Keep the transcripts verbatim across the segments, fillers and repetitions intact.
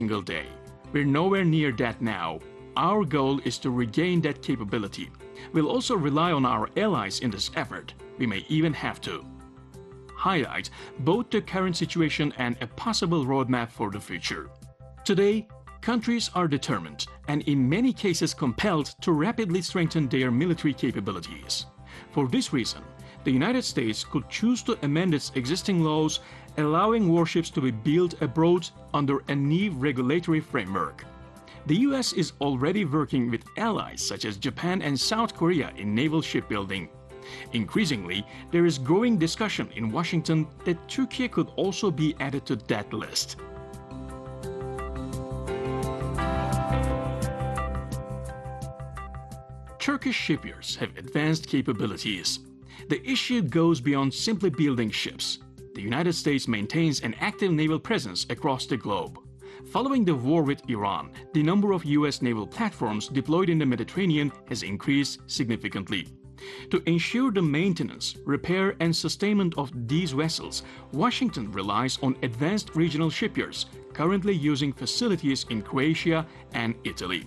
single day. We're nowhere near that now. Our goal is to regain that capability. We'll also rely on our allies in this effort. We may even have to. Highlight both the current situation and a possible roadmap for the future. Today, countries are determined and in many cases compelled to rapidly strengthen their military capabilities. For this reason, the United States could choose to amend its existing laws, allowing warships to be built abroad under a new regulatory framework. The U S is already working with allies such as Japan and South Korea in naval shipbuilding. Increasingly, there is growing discussion in Washington that Turkey could also be added to that list. Turkish shipyards have advanced capabilities. The issue goes beyond simply building ships. The United States maintains an active naval presence across the globe. Following the war with Iran, the number of U S naval platforms deployed in the Mediterranean has increased significantly. To ensure the maintenance, repair, and sustainment of these vessels, Washington relies on advanced regional shipyards, currently using facilities in Croatia and Italy.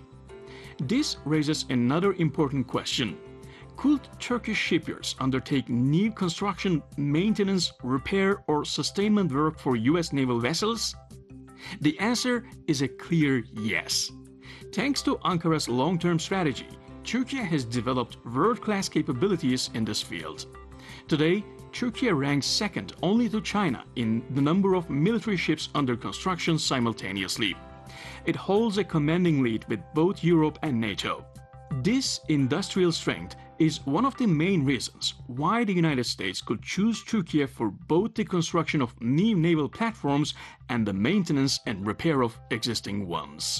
This raises another important question. Could Turkish shipyards undertake new construction, maintenance, repair, or sustainment work for U S naval vessels? The answer is a clear yes. Thanks to Ankara's long-term strategy, Turkey has developed world-class capabilities in this field. Today, Turkey ranks second only to China in the number of military ships under construction simultaneously. It holds a commanding lead with both Europe and NATO. This industrial strength is one of the main reasons why the United States could choose Turkey for both the construction of new naval platforms and the maintenance and repair of existing ones.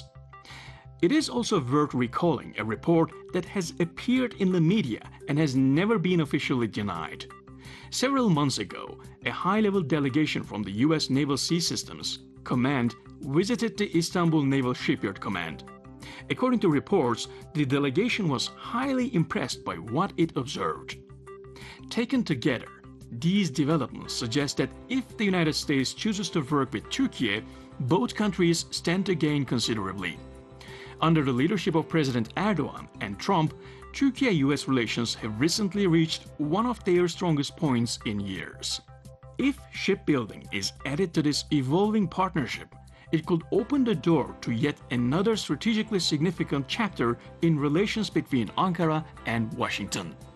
It is also worth recalling a report that has appeared in the media and has never been officially denied. Several months ago, a high-level delegation from the U S Naval Sea Systems Command visited the Istanbul Naval Shipyard Command. According to reports, the delegation was highly impressed by what it observed. Taken together, these developments suggest that if the United States chooses to work with Turkey, both countries stand to gain considerably. Under the leadership of President Erdogan and Trump, Turkey-U S relations have recently reached one of their strongest points in years. If shipbuilding is added to this evolving partnership, it could open the door to yet another strategically significant chapter in relations between Ankara and Washington.